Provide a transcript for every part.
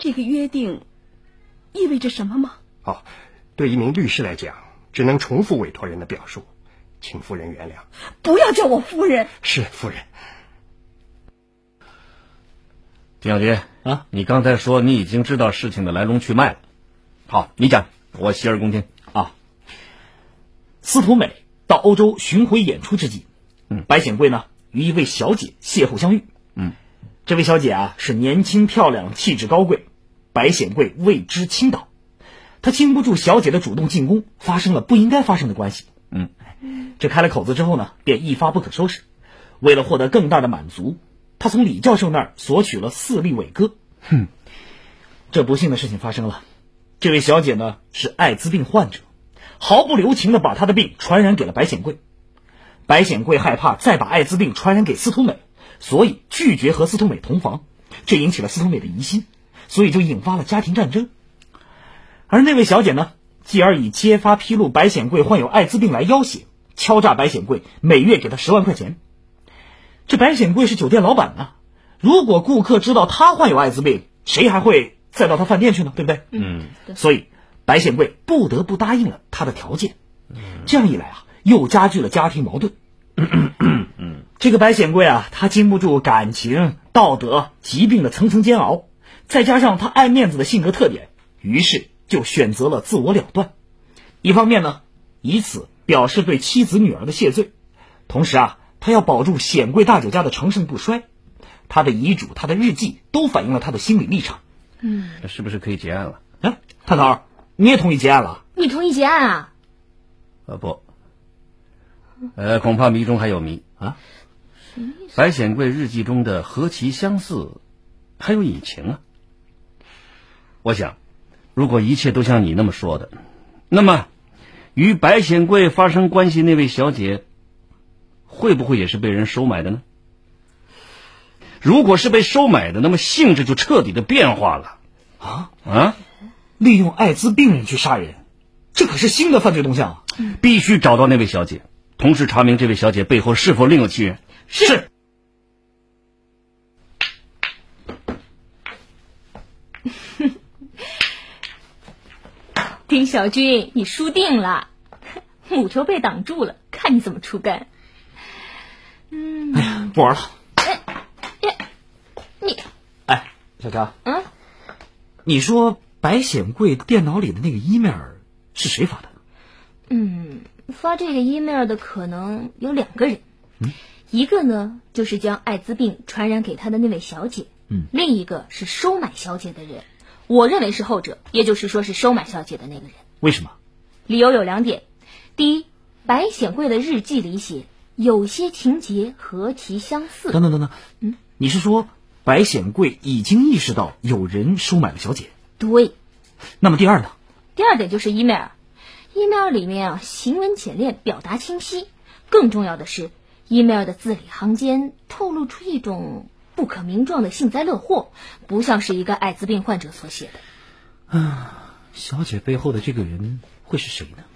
这个约定意味着什么吗？ 对一名律师来讲，只能重复委托人的表述，请夫人原谅。 不要叫我夫人。 是夫人。 丁小杰啊，你刚才说你已经知道事情的来龙去脉了，好，你讲，我洗耳恭听啊。司徒美到欧洲巡回演出之际，白显贵呢与一位小姐邂逅相遇。这位小姐啊是年轻漂亮，气质高贵，白显贵为之倾倒，他经不住小姐的主动进攻，发生了不应该发生的关系。这开了口子之后呢，便一发不可收拾。为了获得更大的满足，他从李教授那儿索取了4粒伟哥。这不幸的事情发生了，这位小姐呢是艾滋病患者，毫不留情地把她的病传染给了白显贵。白显贵害怕再把艾滋病传染给司徒美，所以拒绝和司徒美同房，这引起了司徒美的疑心，所以就引发了家庭战争。而那位小姐呢，继而以揭发披露白显贵患有艾滋病来要挟，敲诈白显贵每月给他10万块钱。这白显贵是酒店老板啊，如果顾客知道他患有艾滋病，谁还会再到他饭店去呢？对不对？所以白显贵不得不答应了他的条件。这样一来啊，又加剧了家庭矛盾。这个白显贵啊，他经不住感情、道德、疾病的层层煎熬，再加上他爱面子的性格特点，于是就选择了自我了断。一方面呢，以此表示对妻子女儿的谢罪，同时啊，他要保住显贵大酒家的长盛不衰。他的遗嘱、他的日记都反映了他的心理立场。 那是不是可以结案了？ 探头，你也同意结案了？ 你同意结案啊？ 不，恐怕谜中还有谜啊。白显贵日记中的何其相似，还有隐情啊。我想，如果一切都像你那么说的，那么与白显贵发生关系那位小姐，会不会也是被人收买的呢？如果是被收买的，那么性质就彻底的变化了。 利用艾滋病人去杀人，这可是新的犯罪动向啊！ 必须找到那位小姐，同时查明这位小姐背后是否另有其人。 是。 丁小军，你输定了，母球被挡住了，看你怎么出杆。 哎呀，不玩了。小乔，你说白显贵电脑里的那个 email 是谁发的？ 发这个 email 的可能有2个人，一个呢就是将艾滋病传染给他的那位小姐，另一个是收买小姐的人。我认为是后者，也就是说是收买小姐的那个人。 为什么？ 理由有2点。第一，白显贵的日记里写有些情节何其相似。 等等，你是说白显贵已经意识到有人收买了小姐？ 对。 那么第二呢？ 第2点就是 email 里面行文简练，表达清晰。更重要的是 email 的字里行间透露出一种不可名状的幸灾乐祸，不像是一个艾滋病患者所写的。 小姐背后的这个人会是谁呢？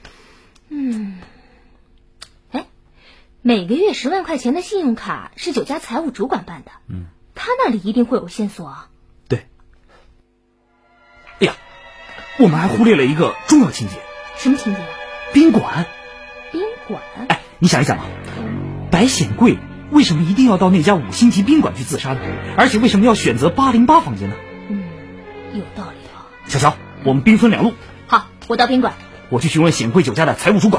每个月10万块钱的信用卡是酒家财务主管办的，他那里一定会有线索啊。 对。哎呀，我们还忽略了一个重要情节。 什么情节啊？ 宾馆。 宾馆？ 你想一想啊，白显贵为什么一定要到那家5星级宾馆去自杀呢？而且为什么要选择808房间呢？ 有道理啊。 小乔，我们兵分2路。 好，我到宾馆。 我去询问显贵酒家的财务主管。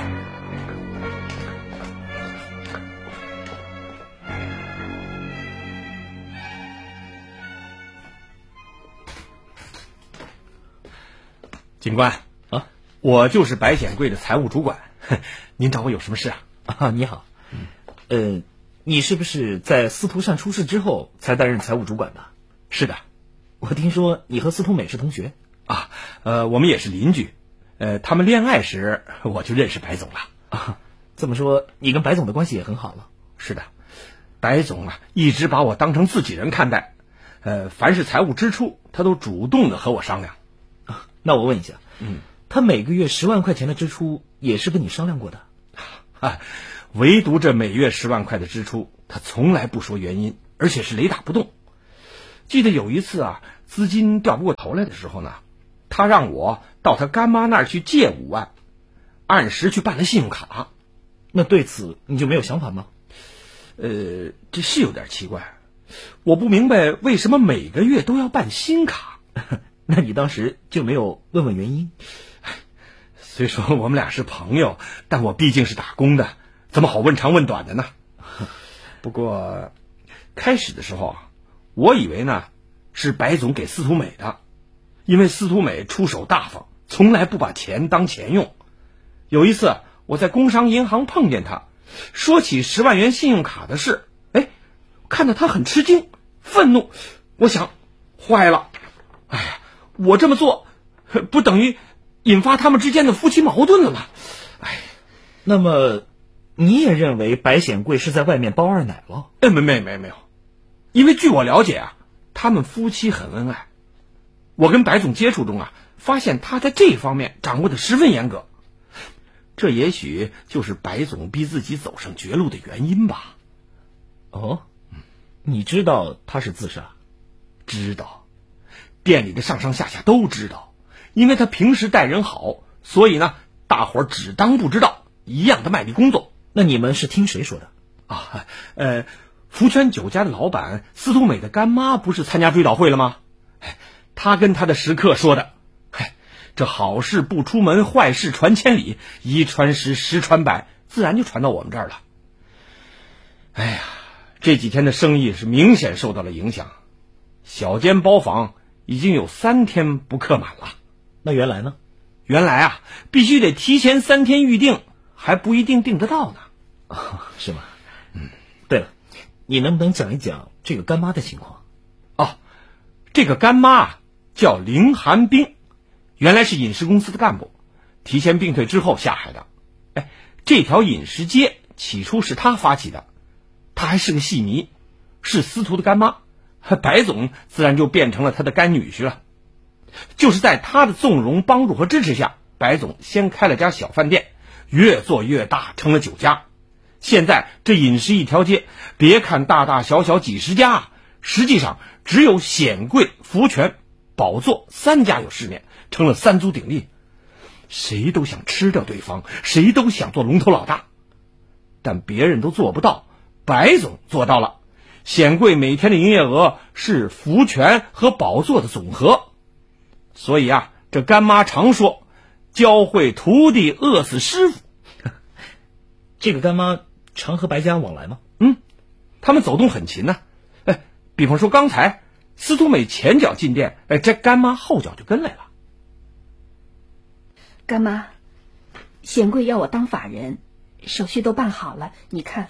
警官我就是白显贵的财务主管，您找我有什么事啊？ 你好。你是不是在司徒善出事之后才担任财务主管的？ 是的。 我听说你和司徒美是同学啊，我们也是邻居。他们恋爱时我就认识白总了。 这么说你跟白总的关系也很好了？ 是的，白总一直把我当成自己人看待，凡是财务支出他都主动的和我商量。 那我问一下，他每个月10万块钱的支出也是跟你商量过的？ 唯独这每月10万块的支出，他从来不说原因，而且是雷打不动。记得有一次资金调不过头来的时候呢，他让我到他干妈那儿去借5万，按时去办了信用卡。 那对此你就没有想法吗？ 这是有点奇怪，我不明白为什么每个月都要办新卡。 那你当时就没有问问原因？ 虽说我们俩是朋友，但我毕竟是打工的，怎么好问长问短的呢？不过开始的时候啊，我以为呢是白总给司徒美的，因为司徒美出手大方，从来不把钱当钱用。有一次我在工商银行碰见他，说起10万元信用卡的事，看到他很吃惊愤怒，我想坏了，哎呀，我这么做不等于引发他们之间的夫妻矛盾了吗？ 那么你也认为白显贵是在外面包二奶了？ 没有，因为据我了解啊，他们夫妻很恩爱。我跟白总接触中啊，发现他在这方面掌握的十分严格，这也许就是白总逼自己走上绝路的原因吧。 哦，你知道他是自杀？ 知道，店里的上上下下都知道，因为他平时待人好，所以呢，大伙儿只当不知道，一样的卖力工作。 那你们是听谁说的？ 福泉酒家的老板司徒美的干妈不是参加追悼会了吗？他跟他的食客说的。这好事不出门，坏事传千里，一传十，十传百，自然就传到我们这儿了。这几天的生意是明显受到了影响，小间包房已经有3天不客满了。 那原来呢？ 原来啊，必须得提前3天预定，还不一定订得到呢。 是吗？对了，你能不能讲一讲这个干妈的情况？ 这个干妈叫凌寒冰，原来是饮食公司的干部，提前病退之后下海的。这条饮食街起初是他发起的，他还是个戏迷，是司徒的干妈，白总自然就变成了他的干女婿了。就是在他的纵容帮助和支持下，白总先开了家小饭店，越做越大，成了酒家。现在这饮食一条街，别看大大小小几十家，实际上只有显贵、福全、宝座3家有市面，成了3足鼎立。谁都想吃掉对方，谁都想做龙头老大，但别人都做不到，白总做到了。显贵每天的营业额是福全和宝座的总和，所以啊，这干妈常说教会徒弟饿死师傅。 这个干妈常和白家往来吗？ 他们走动很勤呢。比方说刚才司徒美前脚进店，这干妈后脚就跟来了。 干妈，显贵要我当法人，手续都办好了，你看。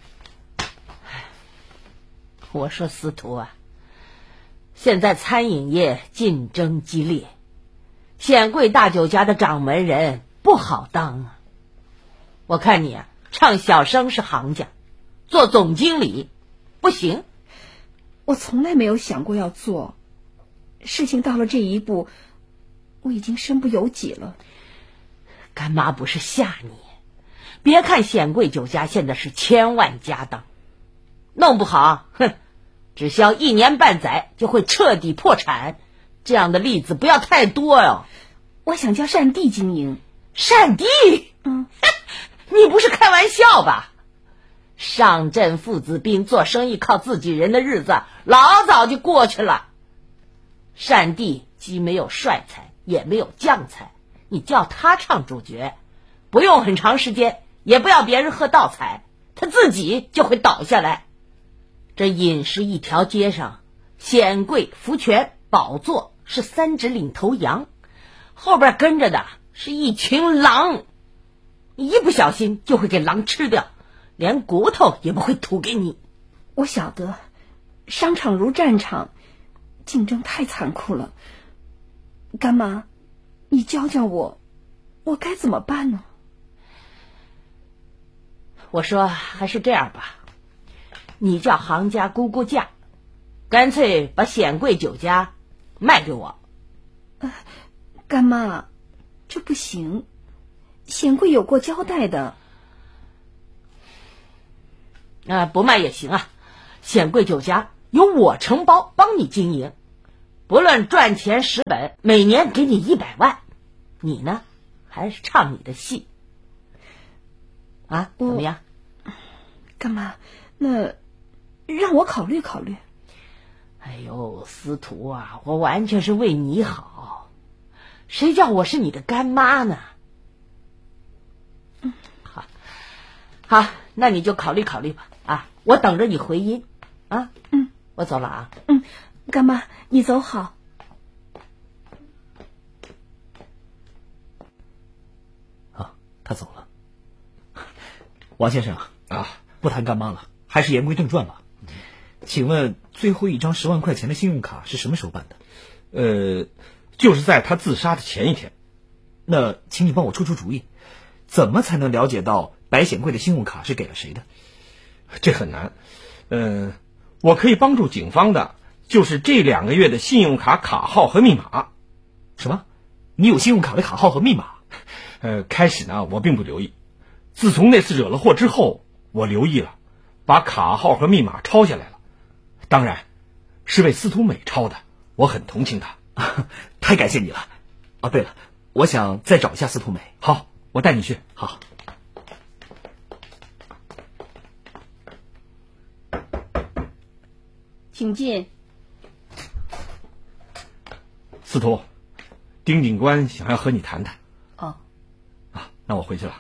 我说司徒啊，现在餐饮业竞争激烈，显贵大酒家的掌门人不好当啊。我看你啊，唱小生是行家，做总经理不行。 我从来没有想过要做，事情到了这一步，我已经身不由己了。 干妈不是吓你，别看显贵酒家现在是千万家当，弄不好只需要1年半载就会彻底破产，这样的例子不要太多哟。 我想叫善地经营。 善地？你不是开玩笑吧？上阵父子兵做生意靠自己人的日子老早就过去了。善地既没有帅才也没有将才，你叫他唱主角，不用很长时间，也不要别人喝倒彩，他自己就会倒下来。这饮食一条街上，显贵、福全、宝座是3只领头羊，后边跟着的是一群狼，你一不小心就会给狼吃掉，连骨头也不会吐给你。 我晓得，商场如战场，竞争太残酷了。干妈，你教教我，我该怎么办呢？ 我说还是这样吧，你叫行家估估价，干脆把显贵酒家卖给我。 干妈，这不行，显贵有过交代的。 不卖也行啊，显贵酒家由我承包帮你经营， 不论赚钱蚀本，每年给你100万，你呢，还是唱你的戏。啊，怎么样？ 干妈，那让我考虑考虑。 哎呦，司徒啊，我完全是为你好，谁叫我是你的干妈呢？好，那你就考虑考虑吧。啊，我等着你回音。啊，我走了啊。 干妈，你走好。 啊，他走了。王先生啊，不谈干妈了，还是言归正传吧。请问最后一张10万块钱的信用卡是什么时候办的？就是在他自杀的前一天。 那请你帮我出出主意，怎么才能了解到白显贵的信用卡是给了谁的？ 这很难。我可以帮助警方的，就是这2个月的信用卡卡号和密码。 什么？你有信用卡的卡号和密码？ 开始呢，我并不留意。自从那次惹了祸之后，我留意了，把卡号和密码抄下来了。当然，是为司徒美抄的，我很同情他。 太感谢你了。啊，对了，我想再找一下司徒美。 好，我带你去。 好。 请进。 司徒，丁警官想要和你谈谈。 哦。 啊，那我回去了。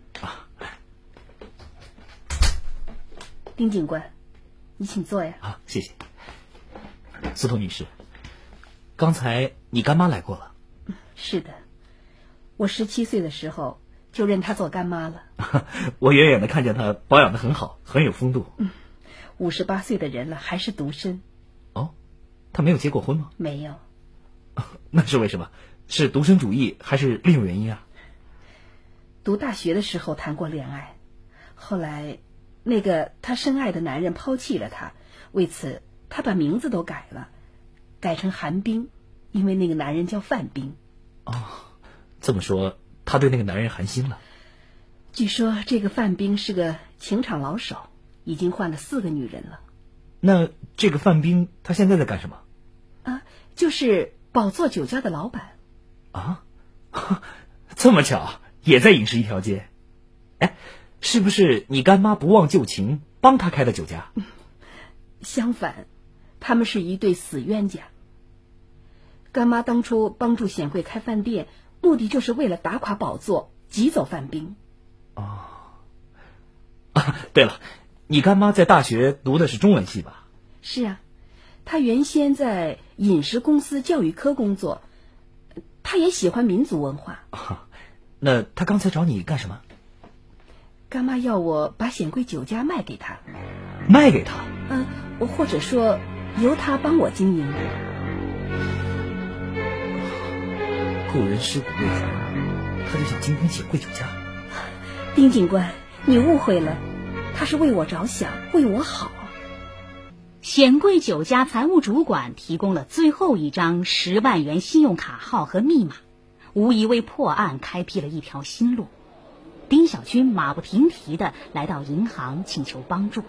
丁警官，你请坐呀。 啊，谢谢。司徒女士，刚才你干妈来过了。 是的，我17岁的时候就认她做干妈了。 我远远的看见她保养得很好，很有风度。 58岁的人了，还是独身。 哦，她没有结过婚吗？ 没有。 那是为什么？是独身主义还是另有原因啊？ 读大学的时候谈过恋爱，后来那个她深爱的男人抛弃了她，为此她把名字都改了，改成韩冰，因为那个男人叫范冰。 哦，这么说她对那个男人寒心了。 据说这个范冰是个情场老手，已经换了4个女人了。 那这个范冰他现在在干什么？ 啊，就是宝座酒家的老板。 啊，这么巧，也在饮食一条街。哎，是不是你干妈不忘旧情，帮他开的酒家？ 相反，他们是一对死冤家。干妈当初帮助显贵开饭店，目的就是为了打垮宝座，挤走范冰。 哦。啊，对了，你干妈在大学读的是中文系吧？ 是啊，她原先在饮食公司教育科工作，她也喜欢民族文化。 那她刚才找你干什么？ 干妈要我把显贵酒家卖给她。 卖给她？ 或者说由她帮我经营。 故人尸骨未寒，她就想经营显贵酒家。 丁警官，你误会了，她是为我着想，为我好。 显贵酒家财务主管提供了最后一张10万元信用卡号和密码，无疑为破案开辟了一条新路。丁小军马不停蹄地来到银行请求帮助。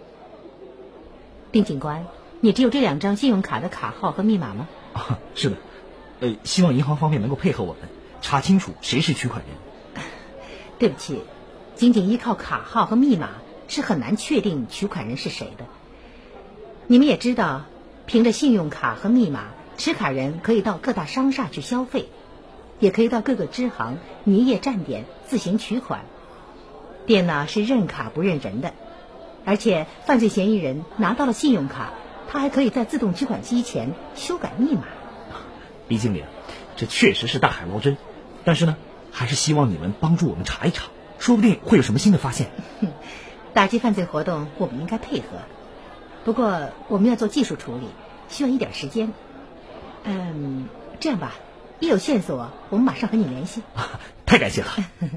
丁警官，你只有这2张信用卡的卡号和密码吗？ 啊，是的。希望银行方面能够配合我们，查清楚谁是取款人。 对不起，仅仅依靠卡号和密码是很难确定取款人是谁的。你们也知道，凭着信用卡和密码，持卡人可以到各大商厦去消费，也可以到各个支行、营业站点自行取款。电脑是认卡不认人的，而且犯罪嫌疑人拿到了信用卡，他还可以在自动取款机前修改密码。 李经理，这确实是大海捞针，但是呢，还是希望你们帮助我们查一查，说不定会有什么新的发现。 打击犯罪活动我们应该配合，不过我们要做技术处理，需要一点时间。这样吧，一有线索我们马上和你联系。 太感谢了。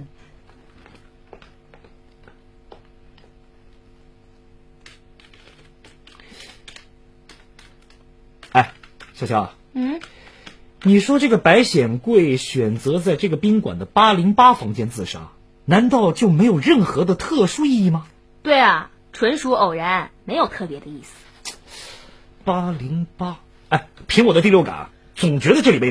哎，潇潇啊，你说这个白显贵选择在这个宾馆的808房间自杀，难道就没有任何的特殊意义吗？ 对啊，纯属偶然，没有特别的意思。 808， 凭我的第六感，总觉得这里边